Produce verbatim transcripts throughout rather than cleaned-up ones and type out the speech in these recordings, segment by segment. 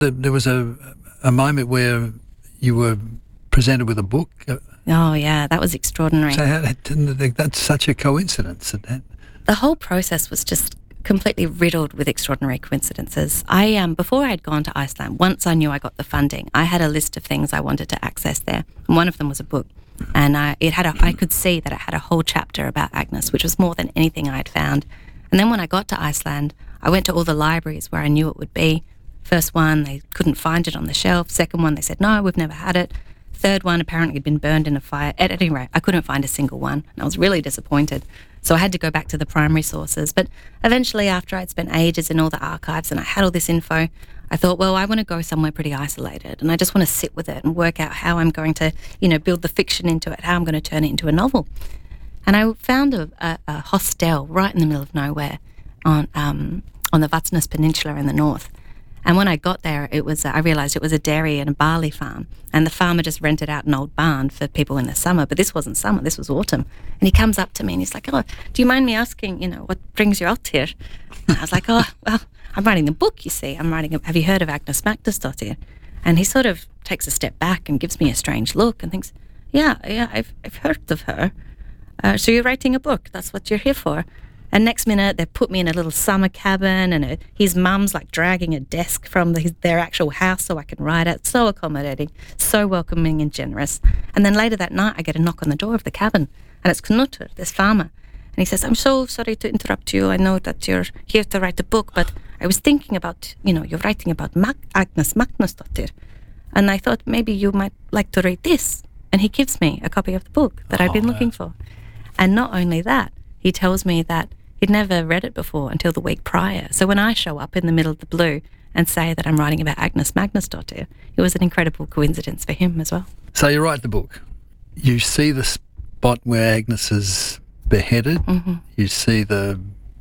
There was a a moment where you were presented with a book. Oh, yeah, that was extraordinary. So how, that's such a coincidence. That the whole process was just completely riddled with extraordinary coincidences. I um before I had gone to Iceland, once I knew I got the funding, I had a list of things I wanted to access there, and one of them was a book. And I it had a, I could see that it had a whole chapter about Agnes, which was more than anything I had found. And then when I got to Iceland, I went to all the libraries where I knew it would be. First one, they couldn't find it on the shelf. Second one, they said, no, we've never had it. Third one apparently had been burned in a fire. At any rate, I couldn't find a single one, and I was really disappointed. So I had to go back to the primary sources. But eventually, after I'd spent ages in all the archives and I had all this info, I thought, well, I want to go somewhere pretty isolated, and I just want to sit with it and work out how I'm going to, you know, build the fiction into it, how I'm going to turn it into a novel. And I found a, a, a hostel right in the middle of nowhere on um, on the Vatsnes Peninsula in the north. And when I got there, it was uh, I realised it was a dairy and a barley farm, and the farmer just rented out an old barn for people in the summer. But this wasn't summer; this was autumn. And he comes up to me and he's like, "Oh, do you mind me asking, you know, what brings you out here?" And I was like, "Oh, well, I'm writing a book. You see, I'm writing. A, have you heard of Agnes Magnusdóttir?" And he sort of takes a step back and gives me a strange look and thinks, "Yeah, yeah, I've I've heard of her. Uh, so you're writing a book? That's what you're here for?" And next minute, they put me in a little summer cabin, and a, his mum's like dragging a desk from the, their actual house so I can write it. So accommodating, so welcoming and generous. And then later that night, I get a knock on the door of the cabin, and it's Knútur, this farmer. And he says, "I'm so sorry to interrupt you. I know that you're here to write a book, but I was thinking about, you know, you're writing about Mag- Agnes Magnusdóttir. And I thought maybe you might like to read this." And he gives me a copy of the book that oh, I've been looking yeah. for. And not only that, he tells me that he'd never read it before until the week prior. So when I show up in the middle of the blue and say that I'm writing about Agnes Magnusdóttir, it was an incredible coincidence for him as well. So you write the book. You see the spot where Agnes is beheaded. Mm-hmm. You see the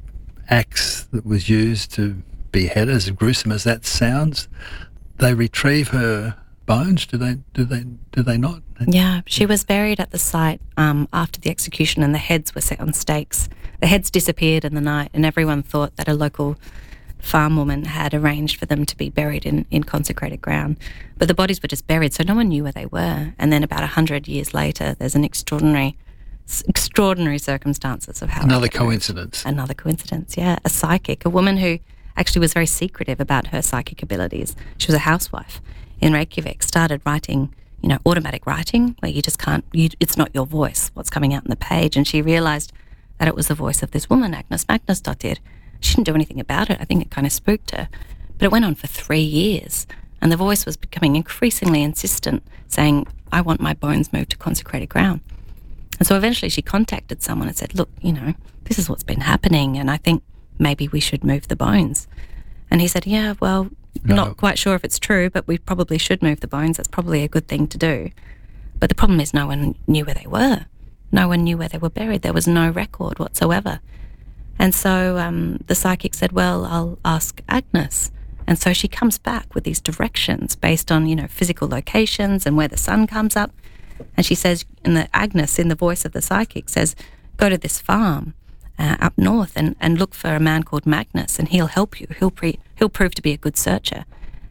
axe that was used to behead her, as gruesome as that sounds. They retrieve her bones, do they do they do they not? Yeah, she was buried at the site um, after the execution, and the heads were set on stakes. The heads disappeared in the night, and everyone thought that a local farm woman had arranged for them to be buried in, in consecrated ground. But the bodies were just buried, so no one knew where they were. And then about a hundred years later, there's an extraordinary, extraordinary circumstances of how... Another coincidence. Another coincidence, yeah. A psychic, a woman who actually was very secretive about her psychic abilities. She was a housewife in Reykjavik, started writing, you know, automatic writing, where you just can't, you, it's not your voice, what's coming out on the page. And she realised that it was the voice of this woman, Agnes Magnusdóttir. She didn't do anything about it. I think it kind of spooked her. But it went on for three years, and the voice was becoming increasingly insistent, saying, "I want my bones moved to consecrated ground." And so eventually she contacted someone and said, "Look, you know, this is what's been happening, and I think maybe we should move the bones." And he said, "Yeah, well, no. Not quite sure if it's true, but we probably should move the bones. That's probably a good thing to do." But the problem is no one knew where they were. No one knew where they were buried. There was no record whatsoever. And so um, the psychic said, "Well, I'll ask Agnes." And so she comes back with these directions based on, you know, physical locations and where the sun comes up. And she says, and the Agnes, in the voice of the psychic, says, "Go to this farm uh, up north and, and look for a man called Magnus, and he'll help you. He'll pre- he'll prove to be a good searcher."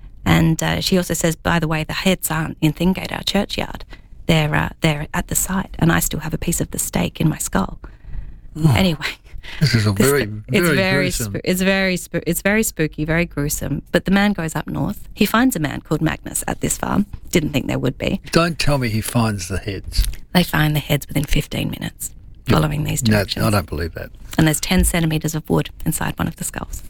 And uh, she also says, "By the way, the heads aren't in Thingate, our churchyard. They're, uh, they're at the site, and I still have a piece of the stake in my skull." Oh, anyway, this is a very, this, very, it's very, gruesome. Sp- it's very, sp- it's very spooky, very gruesome. But the man goes up north. He finds a man called Magnus at this farm. Didn't think there would be. Don't tell me he finds the heads. They find the heads within fifteen minutes, following these directions. No, I don't believe that. And there's ten centimetres of wood inside one of the skulls.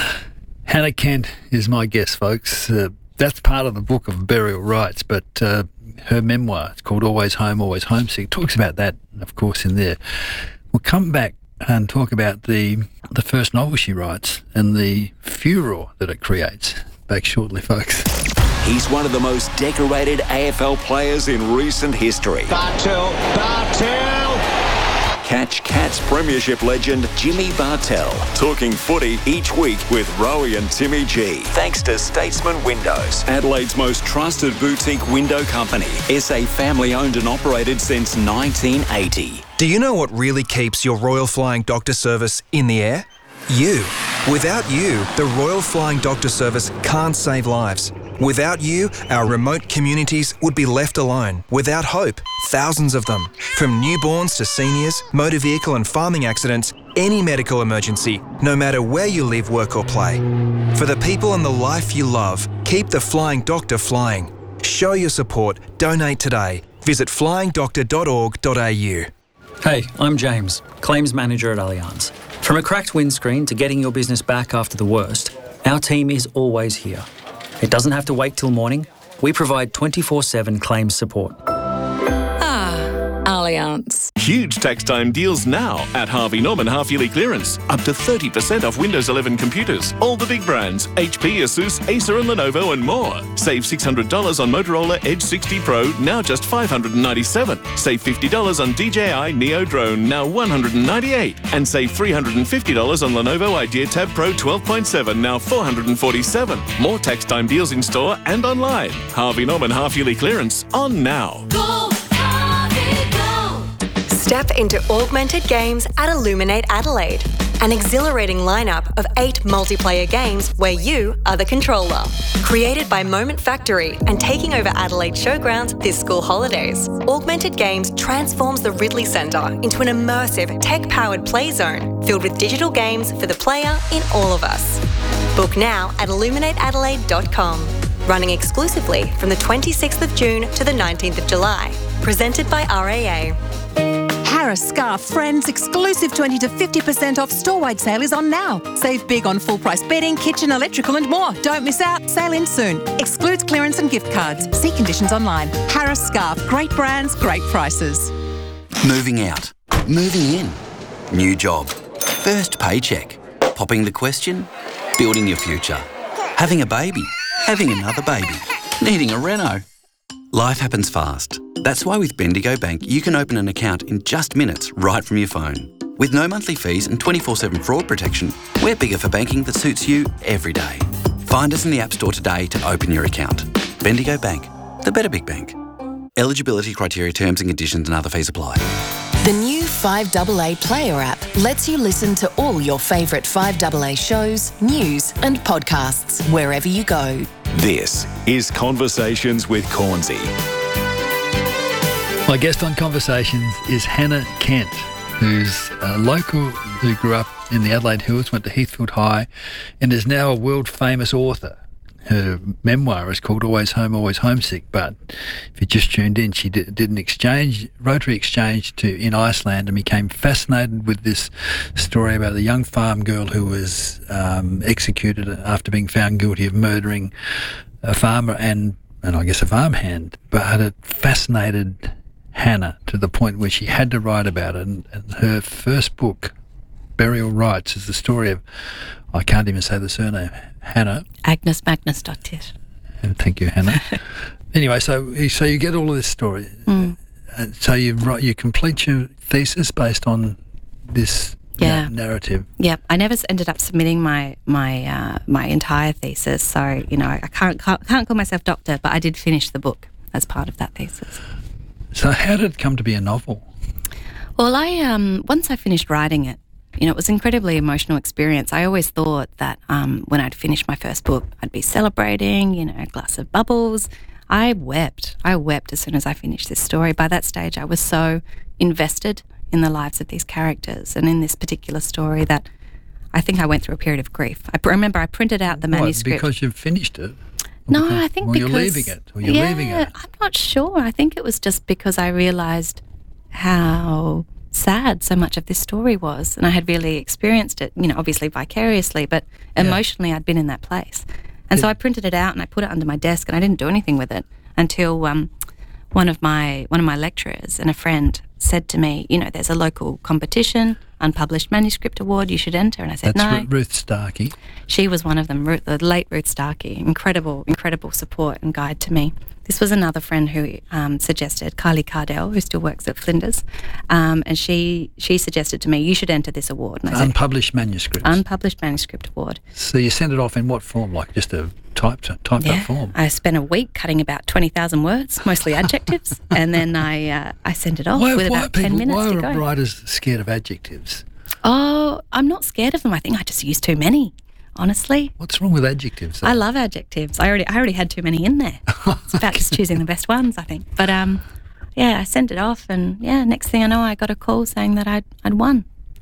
Hannah Kent is my guest, folks. Uh, that's part of the book of burial rites, but uh, her memoir, it's called Always Home, Always Homesick, talks about that, of course, in there. We'll come back and talk about the the first novel she writes and the furor that it creates. Back shortly, folks. He's one of the most decorated A F L players in recent history. Bartel, Bartel! Catch Cats Premiership legend Jimmy Bartel talking footy each week with Rowie and Timmy G. Thanks to Statesman Windows, Adelaide's most trusted boutique window company. S A family owned and operated since nineteen eighty. Do you know what really keeps your Royal Flying Doctor Service in the air? You. Without you, the Royal Flying Doctor Service can't save lives. Without you, our remote communities would be left alone, without hope, thousands of them. From newborns to seniors, motor vehicle and farming accidents, any medical emergency, no matter where you live, work or play. For the people and the life you love, keep the Flying Doctor flying. Show your support. Donate today. Visit flying doctor dot org dot a u. Hey, I'm James, Claims Manager at Allianz. From a cracked windscreen to getting your business back after the worst, our team is always here. It doesn't have to wait till morning. We provide twenty-four seven claims support. Allianz. Huge tax time deals now at Harvey Norman half-yearly clearance. Up to thirty percent off Windows eleven computers. All the big brands, H P, Asus, Acer and Lenovo and more. Save six hundred dollars on Motorola Edge sixty Pro, now just five hundred ninety-seven dollars. Save fifty dollars on D J I Neo Drone, now one hundred ninety-eight dollars. And save three hundred fifty dollars on Lenovo Idea Tab Pro twelve point seven, now four hundred forty-seven dollars. More tax time deals in store and online. Harvey Norman half-yearly clearance on now. Go, Harvey, go! Step into Augmented Games at Illuminate Adelaide, an exhilarating lineup of eight multiplayer games where you are the controller. Created by Moment Factory and taking over Adelaide Showgrounds this school holidays, Augmented Games transforms the Ridley Centre into an immersive, tech-powered play zone filled with digital games for the player in all of us. Book now at illuminate adelaide dot com. Running exclusively from the twenty-sixth of June to the nineteenth of July. Presented by R A A. Harris Scarf Friends exclusive twenty to fifty percent off store-wide sale is on now. Save big on full-price bedding, kitchen, electrical and more. Don't miss out. Sale ends soon. Excludes clearance and gift cards. See conditions online. Harris Scarf. Great brands, great prices. Moving out. Moving in. New job. First paycheck. Popping the question. Building your future. Having a baby. Having another baby. Needing a reno. Life happens fast. That's why with Bendigo Bank, you can open an account in just minutes right from your phone. With no monthly fees and twenty-four seven fraud protection, we're bigger for banking that suits you every day. Find us in the App Store today to open your account. Bendigo Bank, the better big bank. Eligibility criteria, terms and conditions and other fees apply. The new five A A Player app lets you listen to all your favourite five A A shows, news and podcasts wherever you go. This is Conversations with Cornsey. My guest on Conversations is Hannah Kent, who's a local who grew up in the Adelaide Hills, went to Heathfield High, and is now a world-famous author. Her memoir is called Always Home, Always Homesick, but if you just tuned in, she did, did an exchange, Rotary exchange to in Iceland and became fascinated with this story about a young farm girl who was um, executed after being found guilty of murdering a farmer and, and I guess a farmhand, but it fascinated Hannah to the point where she had to write about it. And, and her first book, Burial Rites, is the story of, I can't even say the surname, Hannah. Agnes Magnus Dottir. And thank you, Hannah. Anyway, so so you get all of this story. Mm. Uh, so you write, you complete your thesis based on this yeah. na- narrative. Yeah, I never ended up submitting my my uh, my entire thesis, so you know I can't, can't can't call myself doctor, but I did finish the book as part of that thesis. So how did it come to be a novel? Well, I um once I finished writing it, you know, it was an incredibly emotional experience. I always thought that um, when I'd finished my first book, I'd be celebrating, you know, a glass of bubbles. I wept. I wept as soon as I finished this story. By that stage, I was so invested in the lives of these characters and in this particular story that I think I went through a period of grief. I pr- remember I printed out the What, manuscript. because you've finished it? No, because, I think or because... you're leaving it, or you're yeah, leaving it. I'm not sure. I think it was just because I realised how sad so much of this story was, and I had really experienced it, you know, obviously vicariously, but emotionally I'd been in that place. And so I printed it out and I put it under my desk and I didn't do anything with it until um, one of my one of my lecturers and a friend said to me, you know, there's a local competition, Unpublished Manuscript Award, you should enter. And I said, That's no. Ru- Ruth Starkey. She was one of them, Ruth, the late Ruth Starkey. Incredible, incredible support and guide to me. This was another friend who um, suggested, Kylie Cardell, who still works at Flinders, um, and she she suggested to me, you should enter this award. And I Unpublished said, manuscripts. Unpublished Manuscript Award. So you send it off in what form? Like just a typed, typed yeah. up form? I spent a week cutting about twenty thousand words, mostly adjectives, and then I uh, I sent it off why, with why about people, ten minutes why to go. are writers scared of adjectives? Oh, I'm not scared of them. I think I just use too many. honestly. What's wrong with adjectives? I love adjectives. I already I already had too many in there. It's about just choosing the best ones, I think. But um, yeah, I sent it off, and yeah, next thing I know, I got a call saying that I'd I'd won.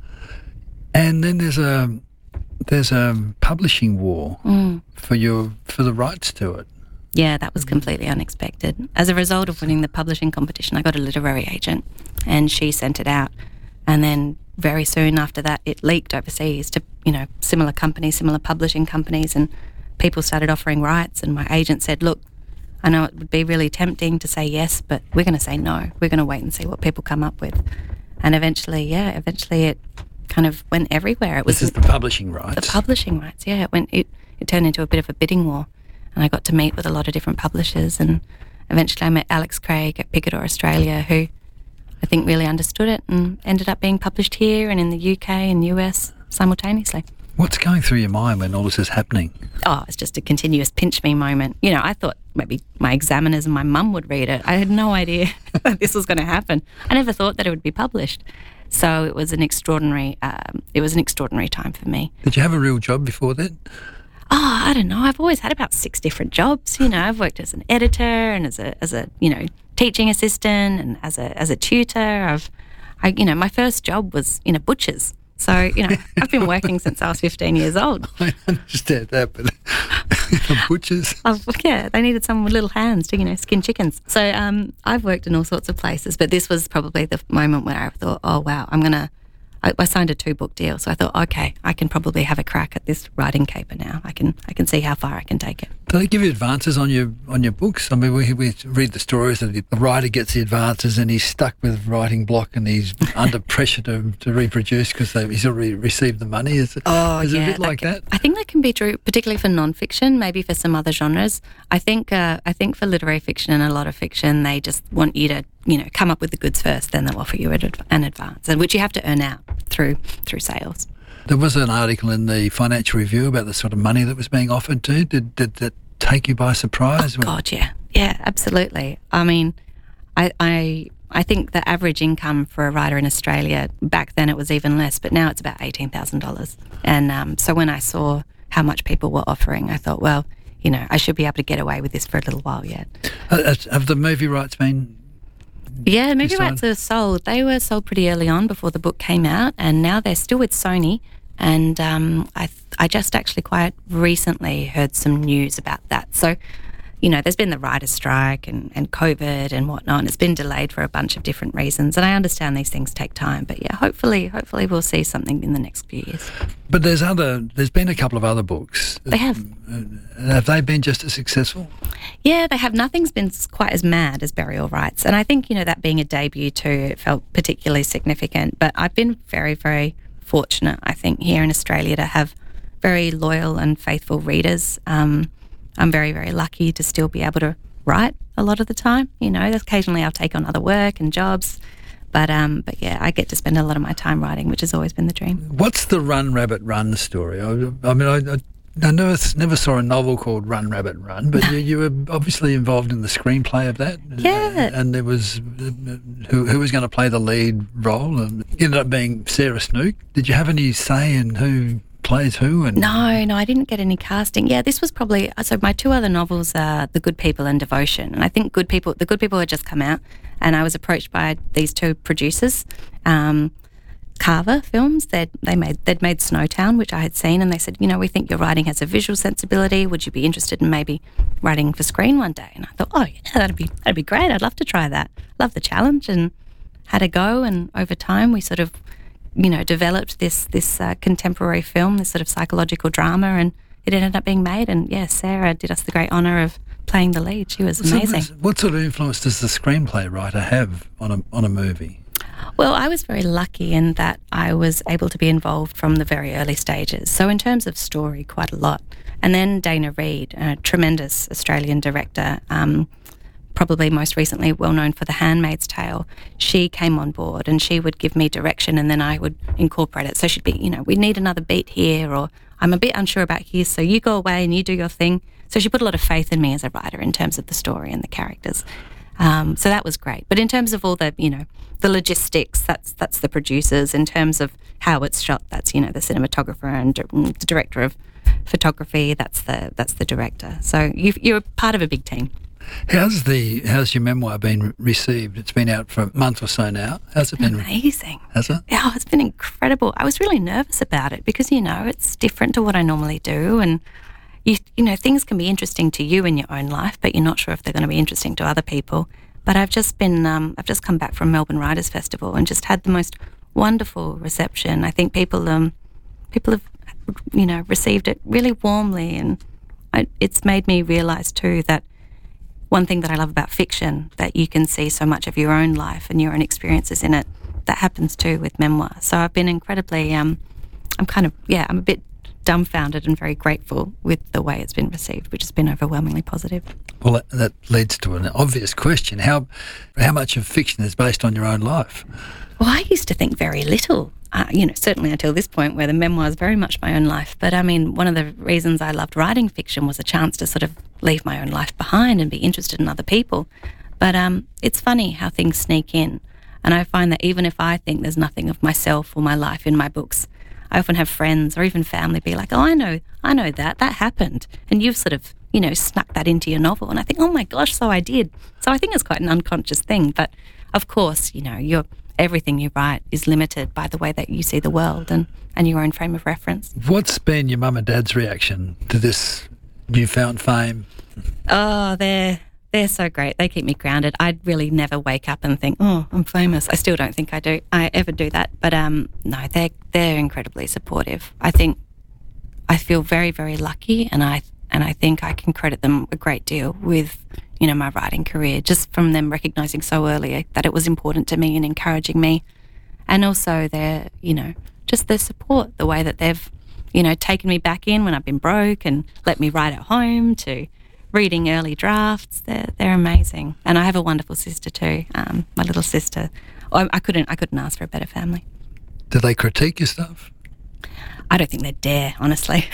And then there's a there's a publishing war Mm. for your for the rights to it. Yeah, that was completely unexpected. As a result of winning the publishing competition, I got a literary agent, and she sent it out. And then very soon after that, it leaked overseas to, you know, similar companies, similar publishing companies, and people started offering rights. And my agent said, look, I know it would be really tempting to say yes, but we're going to say no. We're going to wait and see what people come up with. And eventually, yeah, eventually it kind of went everywhere. It was This is the publishing rights. the publishing rights, yeah. It went. It, it turned into a bit of a bidding war. And I got to meet with a lot of different publishers, and eventually I met Alex Craig at Picador Australia, who I think really understood it and ended up being published here and in the U K and U S simultaneously. What's going through your mind when all this is happening? Oh, it's just a continuous pinch me moment. You know, I thought maybe my examiners and my mum would read it. I had no idea that this was going to happen. I never thought that it would be published. So it was an extraordinary, um, it was an extraordinary time for me. Did you have a real job before that? Oh, I don't know. I've always had about six different jobs. You know, I've worked as an editor and as a, as a, you know, teaching assistant and as a, as a tutor. I've, I, you know, my first job was in a butcher's. So, you know, I've been working since I was fifteen years old. I understand that, but butchers. I've, yeah, they needed someone with little hands to, you know, skin chickens. So um, I've worked in all sorts of places, but this was probably the moment where I thought, oh, wow, I'm going to, I, I signed a two-book deal. So I thought, okay, I can probably have a crack at this writing caper now. I can I can see how far I can take it. Do they give you advances on your on your books? I mean, we, we read the stories that the writer gets the advances and he's stuck with writing block and he's under pressure to, to reproduce because he's already received the money. Is it, Oh, is it yeah, a bit like that? I think that can be true, particularly for non-fiction, maybe for some other genres. I think uh, I think for literary fiction and a lot of fiction, they just want you to, you know, come up with the goods first, then they'll offer you an advance, which you have to earn out through through sales. There was an article in the Financial Review about the sort of money that was being offered to. Did, did that take you by surprise? Oh, God, yeah. Yeah, absolutely. I mean, I, I I think the average income for a writer in Australia, back then it was even less, but now it's about eighteen thousand dollars. And um, so when I saw how much people were offering, I thought, well, you know, I should be able to get away with this for a little while yet. Uh, have the movie rights been... Yeah, movie decided? rights are sold. They were sold pretty early on before the book came out, and now they're still with Sony. And um, I, th- I just actually quite recently heard some news about that. So, you know, there's been the writer's strike and, and COVID and whatnot, and it's been delayed for a bunch of different reasons. And I understand these things take time, but yeah, hopefully, hopefully we'll see something in the next few years. But there's other. There's been a couple of other books. They have. Uh, have they been just as successful? Yeah, they have. Nothing's been quite as mad as Burial Rights. And I think, you know, that being a debut too, it felt particularly significant. But I've been very, very fortunate, I think, here in Australia to have very loyal and faithful readers. Um, I'm very, very lucky to still be able to write a lot of the time. You know, occasionally I'll take on other work and jobs. But, um, but yeah, I get to spend a lot of my time writing, which has always been the dream. What's the Run Rabbit Run story? I, I mean, I, I, I never, never saw a novel called Run Rabbit Run, but you, you were obviously involved in the screenplay of that. Yeah. And there was, who, who was going to play the lead role? And it ended up being Sarah Snook. Did you have any say in who plays who? And No, no, I didn't get any casting. Yeah, this was probably, so my two other novels are The Good People and Devotion. And I think Good People, The Good People had just come out, and I was approached by these two producers, um, Carver Films. They'd, they made, they'd made Snowtown, which I had seen, and they said, you know, we think your writing has a visual sensibility. Would you be interested in maybe writing for screen one day? And I thought, oh, yeah, that'd be, that'd be great. I'd love to try that. Love the challenge, and had a go. And over time, we sort of, you know, developed this this uh, contemporary film, this sort of psychological drama, and it ended up being made. And yeah, Sarah did us the great honour of playing the lead. She was amazing. So what sort of influence does the screenplay writer have on a on a movie? Well, I was very lucky in that I was able to be involved from the very early stages. So in terms of story, quite a lot. And then Dana Reid, a tremendous Australian director, um, probably most recently well known for The Handmaid's Tale, she came on board and she would give me direction and then I would incorporate it. So she'd be, you know, we need another beat here, or I'm a bit unsure about here, so you go away and you do your thing. So she put a lot of faith in me as a writer in terms of the story and the characters. Um, so that was great. But in terms of all the, you know, the logistics, that's that's the producers. In terms of how it's shot, that's, you know, the cinematographer and the director of photography, that's the that's the director. So you, you're part of a big team. How's the how's your memoir been received? It's been out for a month or so now. How's it been? Amazing. Has it? Yeah, it's been incredible. I was really nervous about it because, you know, it's different to what I normally do, and you you know, things can be interesting to you in your own life, but you're not sure if they're going to be interesting to other people. But I've just been um, I've just come back from Melbourne Writers Festival and just had the most wonderful reception. I think people um people have you know received it really warmly, and I, it's made me realise too that one thing that I love about fiction, that you can see so much of your own life and your own experiences in it, that happens too with memoir. So I've been incredibly, um, I'm kind of, yeah, I'm a bit dumbfounded and very grateful with the way it's been received, which has been overwhelmingly positive. Well, that, that leads to an obvious question. How, how much of fiction is based on your own life? Well, I used to think very little, uh, you know, certainly until this point where the memoir is very much my own life. But I mean, one of the reasons I loved writing fiction was a chance to sort of leave my own life behind and be interested in other people. But um, it's funny how things sneak in. And I find that even if I think there's nothing of myself or my life in my books, I often have friends or even family be like, oh, I know, I know that, that happened. And you've sort of, you know, snuck that into your novel. And I think, oh my gosh, so I did. So I think it's quite an unconscious thing. But of course, you know, you're, everything you write is limited by the way that you see the world and, and your own frame of reference. What's been your mum and dad's reaction to this newfound fame? Oh, they're they're so great. They keep me grounded. I'd really never wake up and think, oh, I'm famous. I still don't think I do. I ever do that. But um, no, they're they're incredibly supportive. I think I feel very, very lucky, and I and I think I can credit them a great deal with, you know, my writing career, just from them recognising so early that it was important to me and encouraging me, and also their, you know, just their support, the way that they've, you know, taken me back in when I've been broke and let me write at home, to reading early drafts. They're they're amazing, and I have a wonderful sister too. Um, my little sister. I, I couldn't I couldn't ask for a better family. Do they critique your stuff? I don't think they dare, honestly.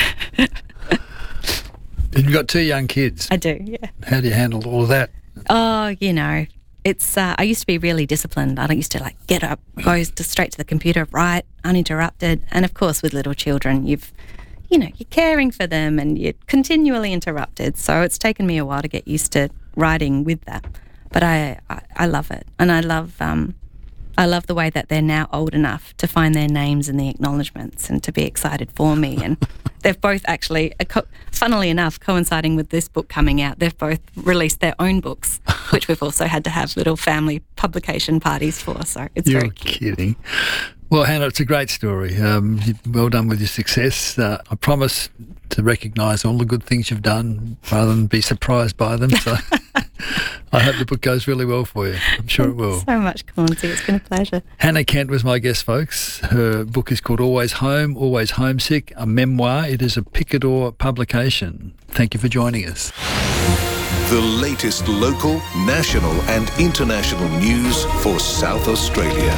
You've got two young kids. I do, yeah. How do you handle all of that? Oh, you know, it's. Uh, I used to be really disciplined. I used to like get up, go to, straight to the computer, write uninterrupted. And of course, with little children, you've, you know, you're caring for them and you're continually interrupted. So it's taken me a while to get used to writing with that. But I, I, I love it, and I love, um, I love the way that they're now old enough to find their names in the acknowledgements and to be excited for me. And they've both actually, funnily enough, coinciding with this book coming out, they've both released their own books, which we've also had to have little family publication parties for. So it's You're very cute. kidding. Well, Hannah, it's a great story. Um, well done with your success. Uh, I promise to recognise all the good things you've done rather than be surprised by them. So I hope the book goes really well for you. I'm sure it will. So much, Cornsey. It's been a pleasure. Hannah Kent was my guest, folks. Her book is called Always Home, Always Homesick, a memoir. It is a Picador publication. Thank you for joining us. The latest local, national and international news for South Australia.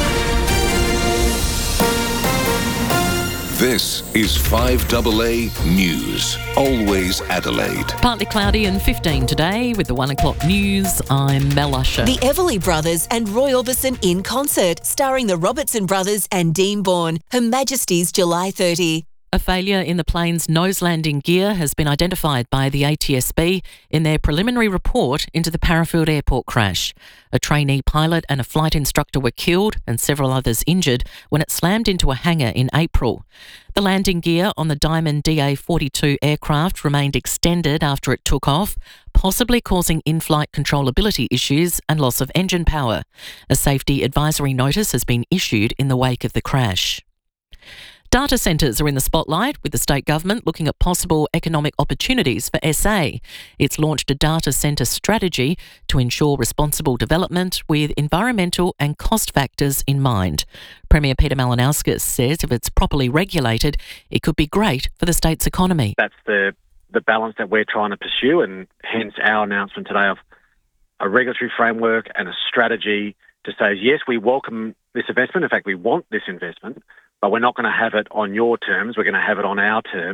This is five A A News, Always Adelaide. Partly cloudy and fifteen today with the one o'clock news. I'm Mel Usher. The Everly Brothers and Roy Orbison in concert, starring the Robertson Brothers and Dean Bourne. Her Majesty's July thirtieth. A failure in the plane's nose landing gear has been identified by the A T S B in their preliminary report into the Parafield Airport crash. A trainee pilot and a flight instructor were killed and several others injured when it slammed into a hangar in April. The landing gear on the Diamond D A forty-two aircraft remained extended after it took off, possibly causing in-flight controllability issues and loss of engine power. A safety advisory notice has been issued in the wake of the crash. Data centres are in the spotlight, with the state government looking at possible economic opportunities for S A. It's launched a data centre strategy to ensure responsible development with environmental and cost factors in mind. Premier Peter Malinauskas says if it's properly regulated, it could be great for the state's economy. That's the, the balance that we're trying to pursue, and hence our announcement today of a regulatory framework and a strategy to say, yes, we welcome this investment. In fact, we want this investment, but we're not going to have it on your terms. We're going to have it on our terms.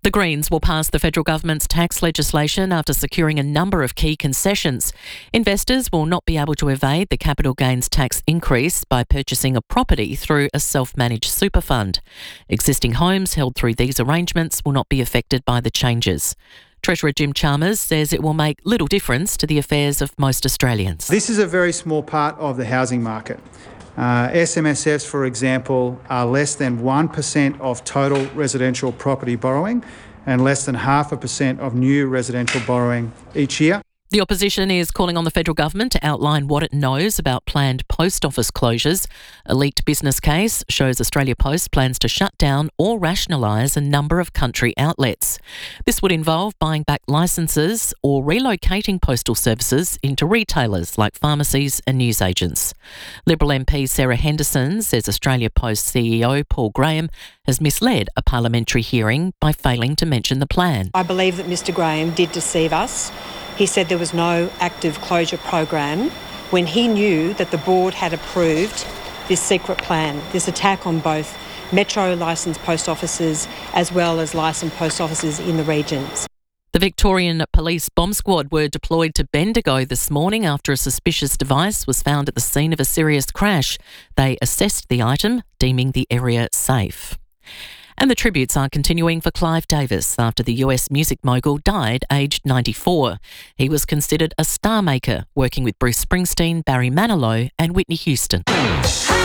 The Greens will pass the federal government's tax legislation after securing a number of key concessions. Investors will not be able to evade the capital gains tax increase by purchasing a property through a self-managed super fund. Existing homes held through these arrangements will not be affected by the changes. Treasurer Jim Chalmers says it will make little difference to the affairs of most Australians. This is a very small part of the housing market. Uh, S M S Fs, for example, are less than one percent of total residential property borrowing and less than half a percent of new residential borrowing each year. The opposition is calling on the federal government to outline what it knows about planned post office closures. A leaked business case shows Australia Post plans to shut down or rationalise a number of country outlets. This would involve buying back licences or relocating postal services into retailers like pharmacies and newsagents. Liberal M P Sarah Henderson says Australia Post C E O Paul Graham has misled a parliamentary hearing by failing to mention the plan. I believe that Mr Graham did deceive us. He said there was no active closure program when he knew that the board had approved this secret plan, this attack on both Metro licensed post offices as well as licensed post offices in the regions. The Victorian Police Bomb Squad were deployed to Bendigo this morning after a suspicious device was found at the scene of a serious crash. They assessed the item, deeming the area safe. And the tributes are continuing for Clive Davis after the U S music mogul died aged ninety-four. He was considered a star maker, working with Bruce Springsteen, Barry Manilow and Whitney Houston.